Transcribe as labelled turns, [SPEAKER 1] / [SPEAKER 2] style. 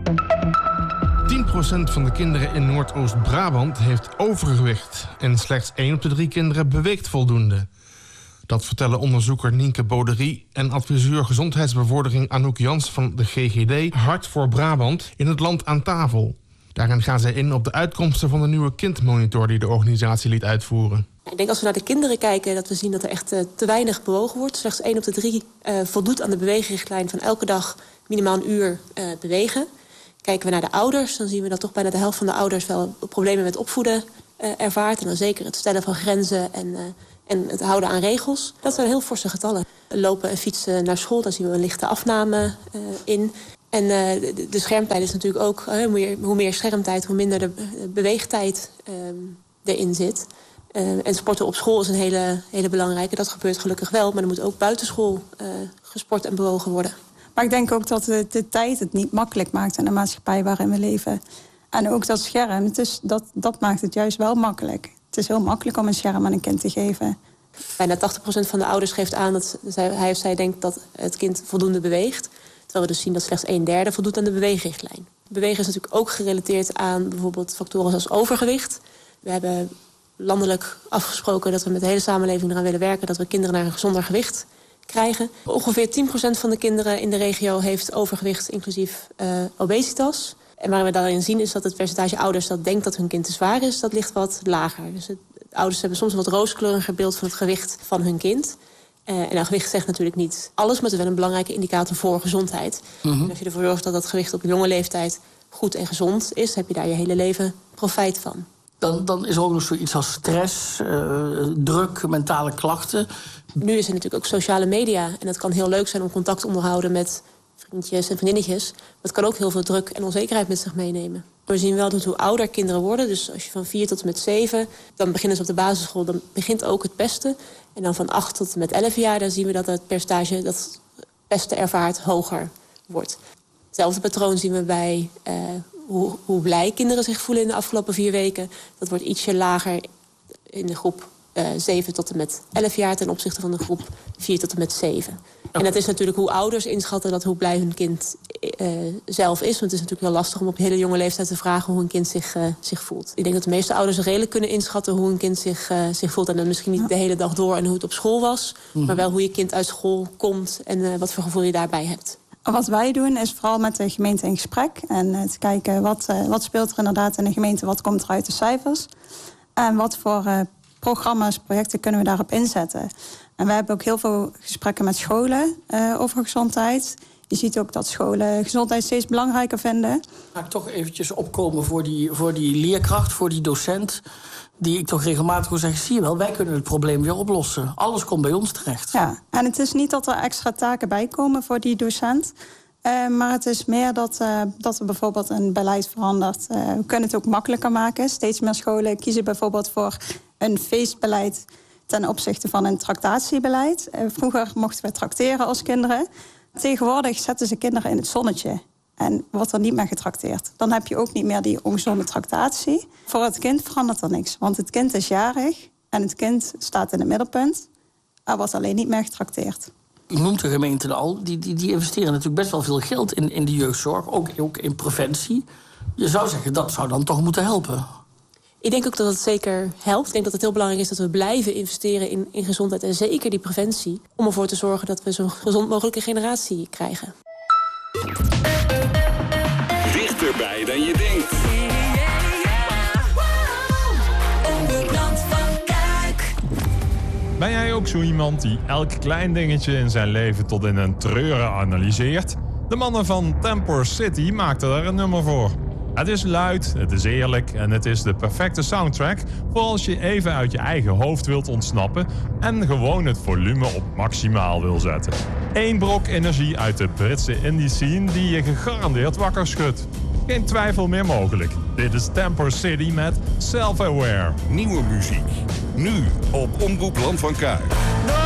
[SPEAKER 1] 10% van de kinderen in Noordoost-Brabant heeft overgewicht. En slechts 1 op de 3 kinderen beweegt voldoende. Dat vertellen onderzoeker Nienke Boderie en adviseur gezondheidsbevordering Anouk Jans van de GGD Hart voor Brabant in het land aan tafel. Daarin gaan zij in op de uitkomsten van de nieuwe kindmonitor die de organisatie liet uitvoeren.
[SPEAKER 2] Ik denk als we naar de kinderen kijken dat we zien dat er echt te weinig bewogen wordt. Slechts 1 op de 3 voldoet aan de beweegrichtlijn van elke dag minimaal 1 uur bewegen. Kijken we naar de ouders, dan zien we dat toch bijna de helft van de ouders wel problemen met opvoeden ervaart. En dan zeker het stellen van grenzen en het houden aan regels. Dat zijn heel forse getallen. Lopen en fietsen naar school, daar zien we een lichte afname in. En de schermtijd is natuurlijk ook, hoe meer schermtijd, hoe minder de beweegtijd erin zit. En sporten op school is een hele belangrijke. Dat gebeurt gelukkig wel, maar er moet ook buitenschool gesport en bewogen worden.
[SPEAKER 3] Maar ik denk ook dat de tijd het niet makkelijk maakt in de maatschappij waarin we leven. En ook dat scherm, dat maakt het juist wel makkelijk. Het is heel makkelijk om een scherm aan een kind te geven.
[SPEAKER 2] Bijna 80% van de ouders geeft aan dat hij of zij denkt dat het kind voldoende beweegt. Terwijl we dus zien dat slechts 1/3 voldoet aan de beweegrichtlijn. Bewegen is natuurlijk ook gerelateerd aan bijvoorbeeld factoren zoals overgewicht. We hebben landelijk afgesproken dat we met de hele samenleving eraan willen werken dat we kinderen naar een gezonder gewicht krijgen. Ongeveer 10% van de kinderen in de regio heeft overgewicht, inclusief obesitas. En waar we daarin zien is dat het percentage ouders dat denkt dat hun kind te zwaar is, dat ligt wat lager. Dus ouders hebben soms een wat rooskleuriger beeld van het gewicht van hun kind. En nou, gewicht zegt natuurlijk niet alles, maar het is wel een belangrijke indicator voor gezondheid. Mm-hmm. En als je ervoor zorgt dat dat gewicht op jonge leeftijd goed en gezond is, heb je daar je hele leven profijt van.
[SPEAKER 4] Dan is er ook nog zoiets als stress, druk, mentale klachten.
[SPEAKER 2] Nu is er natuurlijk ook sociale media. En dat kan heel leuk zijn om contact te onderhouden met vriendjes en vriendinnetjes. Maar het kan ook heel veel druk en onzekerheid met zich meenemen. We zien wel dat hoe ouder kinderen worden, dus als je van 4 tot en met 7... dan beginnen ze op de basisschool, dan begint ook het pesten. En dan van 8 tot en met 11 jaar, dan zien we dat het percentage dat pesten ervaart hoger wordt. Hetzelfde patroon zien we bij hoe blij kinderen zich voelen in de afgelopen 4 weken. Dat wordt ietsje lager in de groep 7 tot en met 11 jaar... ten opzichte van de groep 4 tot en met 7. En dat is natuurlijk hoe ouders inschatten dat hoe blij hun kind zelf is. Want het is natuurlijk heel lastig om op hele jonge leeftijd te vragen hoe een kind zich voelt. Ik denk dat de meeste ouders redelijk kunnen inschatten hoe een kind zich voelt. En dan misschien niet de hele dag door en hoe het op school was. Maar wel hoe je kind uit school komt en wat voor gevoel je daarbij hebt.
[SPEAKER 3] Wat wij doen is vooral met de gemeente in gesprek. En te kijken wat speelt er inderdaad in de gemeente, wat komt er uit de cijfers. En wat voor programma's, projecten kunnen we daarop inzetten. En we hebben ook heel veel gesprekken met scholen over gezondheid. Je ziet ook dat scholen gezondheid steeds belangrijker vinden.
[SPEAKER 4] Ga ik toch eventjes opkomen voor die leerkracht, voor die docent, die ik toch regelmatig wil zeggen, zie je wel, wij kunnen het probleem weer oplossen. Alles komt bij ons terecht.
[SPEAKER 3] Ja, en het is niet dat er extra taken bij komen voor die docent. Maar het is meer dat er bijvoorbeeld een beleid verandert. We kunnen het ook makkelijker maken. Steeds meer scholen kiezen bijvoorbeeld voor een feestbeleid ten opzichte van een tractatiebeleid. Vroeger mochten we trakteren als kinderen. Tegenwoordig zetten ze kinderen in het zonnetje en wordt er niet meer getrakteerd. Dan heb je ook niet meer die ongezonde tractatie. Voor het kind verandert er niks, want het kind is jarig en het kind staat in het middelpunt. Er wordt alleen niet meer getrakteerd.
[SPEAKER 4] U noemt de gemeenten al, die investeren natuurlijk best wel veel geld in de jeugdzorg, ook in preventie. Je zou zeggen, dat zou dan toch moeten helpen?
[SPEAKER 2] Ik denk ook dat het zeker helpt. Ik denk dat het heel belangrijk is dat we blijven investeren in gezondheid en zeker die preventie, om ervoor te zorgen dat we zo'n gezond mogelijke generatie krijgen.
[SPEAKER 5] Dichterbij dan je denkt.
[SPEAKER 6] Ben jij ook zo iemand die elk klein dingetje in zijn leven tot in een treuren analyseert? De mannen van Temper City maakten er een nummer voor. Het is luid, het is eerlijk en het is de perfecte soundtrack voor als je even uit je eigen hoofd wilt ontsnappen en gewoon het volume op maximaal wil zetten. Eén brok energie uit de Britse indie scene die je gegarandeerd wakker schudt. Geen twijfel meer mogelijk. Dit is Temper City met Self-Aware.
[SPEAKER 5] Nieuwe muziek. Nu op Omroep Land van Kuik.